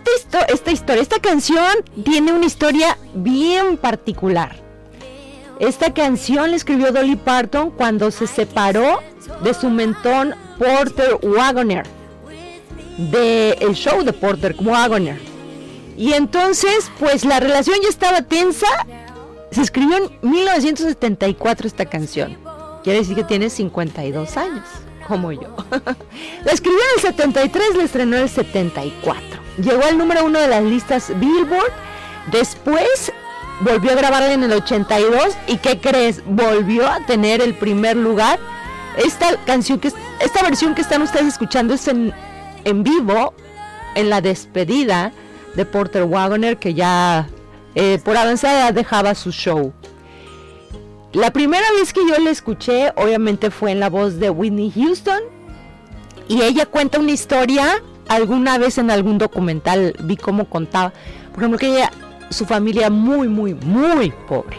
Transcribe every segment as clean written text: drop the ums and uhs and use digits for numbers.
esta canción tiene una historia bien particular. Esta canción la escribió Dolly Parton cuando se separó de su mentón Porter Wagoner, del show de Porter Wagoner. Y entonces, pues la relación ya estaba tensa. Se escribió en 1974 esta canción. Quiere decir que tiene 52 años, como yo. La escribió en el 73, la estrenó en el 74. Llegó al número 1 de las listas Billboard. Después volvió a grabarla en el 82. ¿Y qué crees? Volvió a tener el primer lugar. Esta versión que están ustedes escuchando es en vivo, en la despedida de Porter Wagoner, que ya por avanzada edad dejaba su show. La primera vez que yo la escuché, obviamente, fue en la voz de Whitney Houston, y ella cuenta una historia. Alguna vez en algún documental vi cómo contaba, por ejemplo, que ella, su familia muy, muy, muy pobre,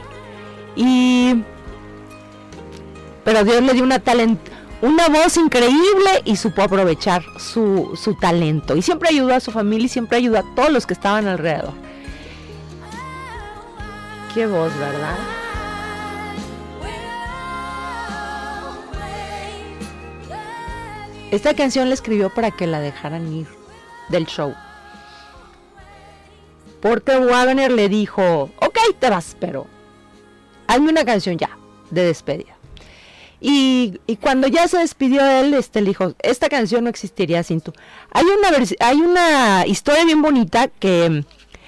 pero Dios le dio una voz increíble y supo aprovechar su talento, y siempre ayudó a su familia y siempre ayudó a todos los que estaban alrededor. Qué voz, ¿verdad? Esta canción la escribió para que la dejaran ir del show. Porter Wagoner le dijo: ok, te vas, pero hazme una canción ya, de despedida. Y cuando ya se despidió de él, le dijo: esta canción no existiría sin tú. Hay una historia bien bonita que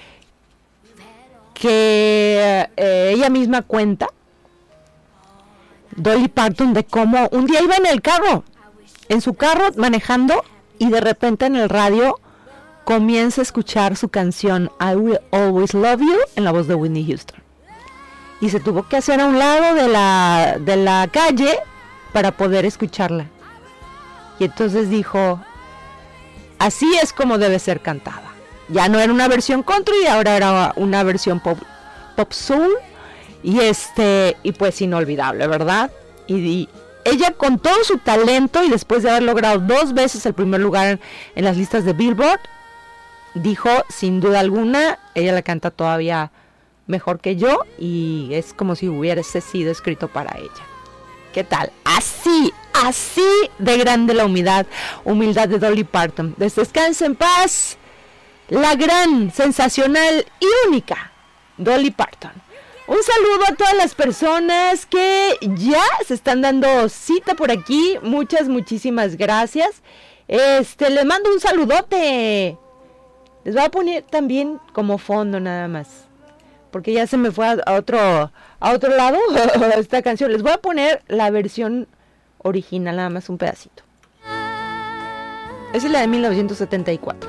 ella misma cuenta, Dolly Parton, de cómo un día iba en su carro manejando, y de repente en el radio comienza a escuchar su canción I Will Always Love You en la voz de Whitney Houston. Y se tuvo que hacer a un lado de la calle para poder escucharla. Y entonces dijo: así es como debe ser cantada. Ya no era una versión country, ahora era una versión pop soul, y pues inolvidable, ¿verdad? Y ella, con todo su talento, y después de haber logrado 2 veces el primer lugar en las listas de Billboard, dijo: sin duda alguna, ella la canta todavía mejor que yo, y es como si hubiese sido escrito para ella. ¿Qué tal? Así de grande la humildad de Dolly Parton. Descanse en paz, la gran, sensacional y única Dolly Parton. Un saludo a todas las personas que ya se están dando cita por aquí. Muchísimas gracias. Les mando un saludote. Les voy a poner también como fondo nada más, porque ya se me fue a otro lado esta canción. Les voy a poner la versión original, nada más un pedacito. Esa es la de 1974.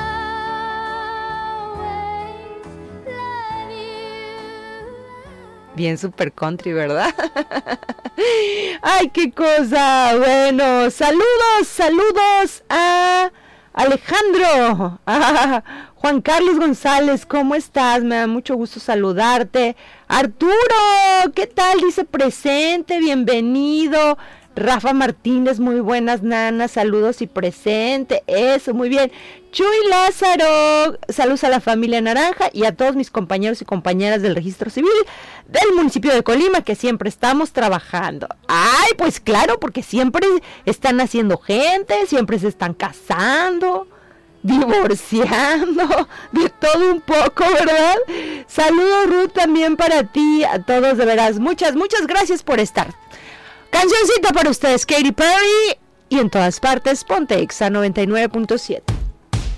Bien super country, ¿verdad? ¡Ay, qué cosa! Bueno, saludos a Alejandro, a Juan Carlos González, ¿cómo estás? Me da mucho gusto saludarte. Arturo, ¿qué tal? Dice presente, bienvenido. Rafa Martínez, muy buenas, nanas, saludos y presente, eso, muy bien. Chuy Lázaro, saludos a la familia Naranja y a todos mis compañeros y compañeras del registro civil del municipio de Colima, que siempre estamos trabajando. Ay, pues claro, porque siempre están haciendo gente, siempre se están casando, divorciando, de todo un poco, ¿verdad? Saludos, Ruth, también para ti, a todos, de veras, muchas gracias por estar. Cancioncita para ustedes, Katy Perry, y en todas partes, Ponte Exa 99.7.